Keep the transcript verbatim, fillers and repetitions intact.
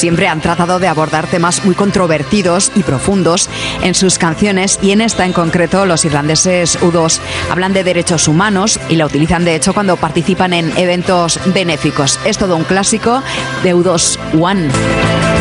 siempre han tratado de abordar temas muy controvertidos y profundos en sus canciones, y en esta en concreto los irlandeses U dos hablan de derechos humanos y la utilizan de hecho cuando participan en eventos benéficos. Es todo un clásico de U dos, One.